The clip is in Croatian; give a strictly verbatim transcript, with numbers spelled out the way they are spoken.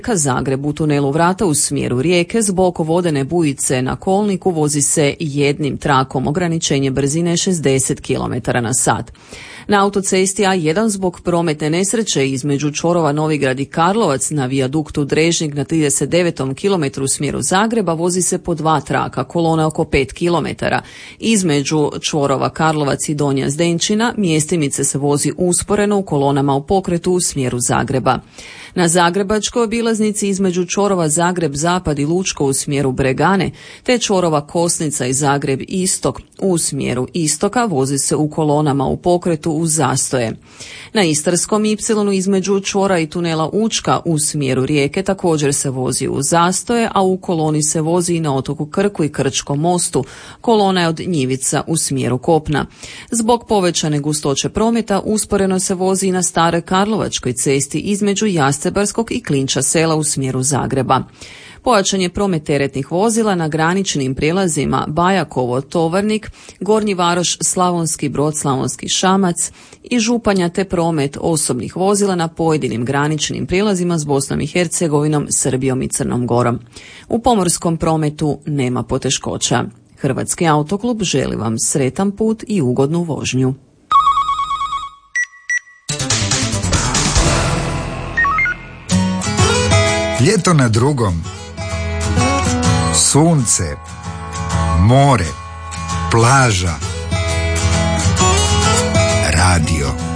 Ka Zagrebu u tunelu Vrata u smjeru Rijeke zbog vodene bujice na kolniku vozi se jednim trakom, ograničenje brzine šezdeset kilometara na sat. Na autocesti A jedan zbog prometne nesreće između čvorova Novigrad i Karlovac na vijaduktu Drežnik na trideset devetom kilometru u smjeru Zagreba vozi se po dva traka, kolona oko pet kilometara. Između čvorova Karlovac i Donja Zdenčina mjestimice se vozi usporeno u kolonama u pokretu u smjeru Zagreba. Na zagrebačkoj obilaznici između čvorova Zagreb Zapad i Lučko u smjeru Bregane, te čvorova Kosnica i Zagreb Istok u smjeru istoka vozi se u kolonama u pokretu uz zastoje. Na Istarskom Y između čvora i tunela Učka u smjeru Rijeke također se vozi u zastoje, a u koloni se vozi i na otoku Krku i Krčkom mostu. Kolona je od Njivica u smjeru kopna. Zbog povećane gustoće prometa usporeno se vozi i na Staroj Karlovačkoj cesti između Jastebarskog i Klinča sela u smjeru Zagreba. Pojačan je promet teretnih vozila na graničnim prijelazima Bajakovo, Tovarnik, Gornji Varoš, Slavonski Brod, Slavonski Šamac i Županja, te promet osobnih vozila na pojedinim graničnim prijelazima s Bosnom i Hercegovinom, Srbijom i Crnom Gorom. U pomorskom prometu nema poteškoća. Hrvatski autoklub želi vam sretan put i ugodnu vožnju. Ljeto na drugom. Sunce, more, plaža, radio.